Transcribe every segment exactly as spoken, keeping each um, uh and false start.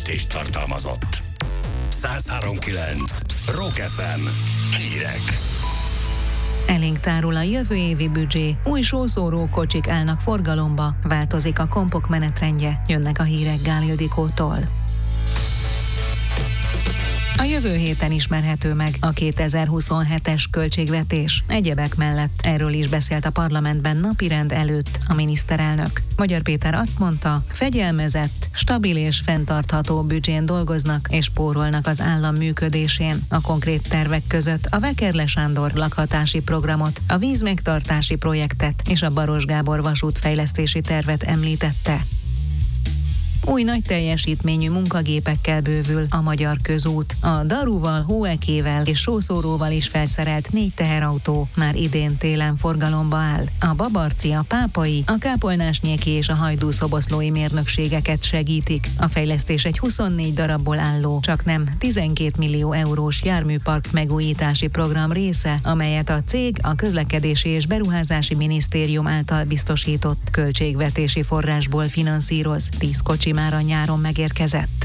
megjelenítést tartalmazott. száz három kilenc Rock ef em hírek. Elénk tárul a jövő évi büdzsé, új sószóró kocsik állnak forgalomba, változik a kompok menetrendje, jönnek a hírek Gál Ildikótól. A jövő héten ismerhető meg a kétezer-huszonhetes költségvetés. Egyebek mellett erről is beszélt a parlamentben napirend előtt a miniszterelnök. Magyar Péter azt mondta, fegyelmezett, stabil és fenntartható büdzsén dolgoznak és spórolnak az állam működésén. A konkrét tervek között a Vekerle Sándor lakhatási programot, a vízmegtartási projektet és a Baros Gábor vasútfejlesztési tervet említette. Új nagy teljesítményű munkagépekkel bővül a magyar közút. A daruval, hóekével és sószóróval is felszerelt négy teherautó már idén télen forgalomba áll. A Babarci, a Pápai, a Kápolnásnyéki és a Hajdú-szoboszlói mérnökségeket segítik. A fejlesztés egy huszonnégy darabból álló, csaknem tizenkét millió eurós járműpark megújítási program része, amelyet a cég a Közlekedési és Beruházási Minisztérium által biztosított költségvetési forrásból finanszíroz. tíz kocsi már a nyáron megérkezett.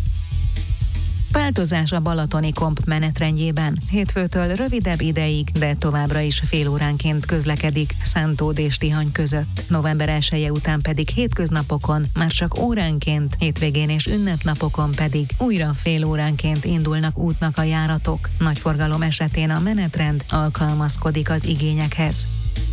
Változás a balatoni komp menetrendjében. Hétfőtől rövidebb ideig, de továbbra is fél óránként közlekedik Szántód és Tihany között. November elseje után pedig hétköznapokon már csak óránként, hétvégén és ünnepnapokon pedig újra fél óránként indulnak útnak a járatok. Nagy forgalom esetén a menetrend alkalmazkodik az igényekhez.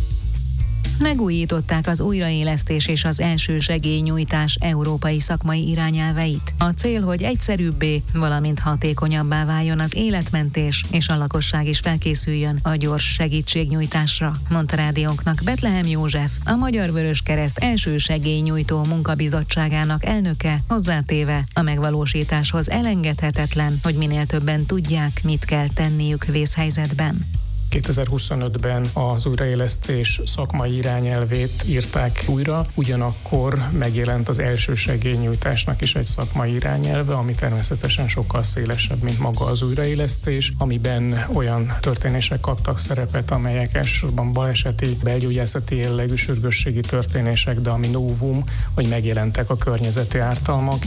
Megújították az újraélesztés és az első segélynyújtás európai szakmai irányelveit. A cél, hogy egyszerűbbé, valamint hatékonyabbá váljon az életmentés, és a lakosság is felkészüljön a gyors segítségnyújtásra, mondta rádiónknak Betlehem József, a Magyar Vöröskereszt első segélynyújtó munkabizottságának elnöke, hozzátéve, a megvalósításhoz elengedhetetlen, hogy minél többen tudják, mit kell tenniük vészhelyzetben. kétezer-huszonötben az újraélesztés szakmai irányelvét írták újra, ugyanakkor megjelent az első segélynyújtásnak is egy szakmai irányelve, ami természetesen sokkal szélesebb, mint maga az újraélesztés, amiben olyan történések kaptak szerepet, amelyek elsősorban baleseti, belgyógyászati jellegű sürgősségi történések, de ami novum, hogy megjelentek a környezeti ártalmak.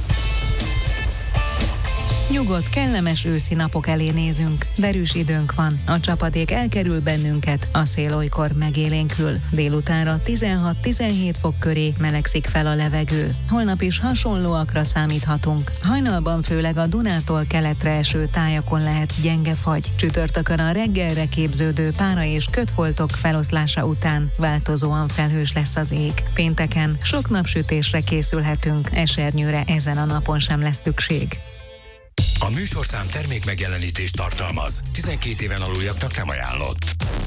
Nyugodt, kellemes őszi napok elé nézünk. Derűs időnk van. A csapadék elkerül bennünket, a szél olykor megélénkül. Délutánra tizenhat-tizenhét fok köré melegszik fel a levegő. Holnap is hasonlóakra számíthatunk. Hajnalban főleg a Dunától keletre eső tájakon lehet gyenge fagy. Csütörtökön a reggelre képződő pára és kötfoltok feloszlása után változóan felhős lesz az ég. Pénteken sok napsütésre készülhetünk, esernyőre ezen a napon sem lesz szükség. A műsorszám termék megjelenítést tartalmaz. tizenkét éven aluljaknak nem ajánlott.